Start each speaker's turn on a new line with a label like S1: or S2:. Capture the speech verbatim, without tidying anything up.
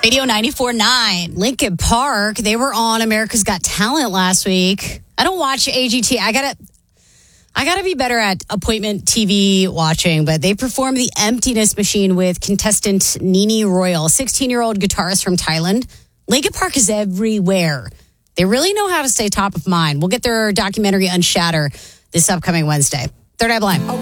S1: Radio ninety-four point nine.
S2: Lincoln Park, they were on America's Got Talent last week. I don't watch A G T. I gotta, I gotta be better at appointment T V watching, but they performed The Emptiness Machine with contestant Nini Royal, sixteen-year-old guitarist from Thailand. Lincoln Park is everywhere. They really know how to stay top of mind. We'll get their documentary Unshatter this upcoming Wednesday. Third Eye Blind.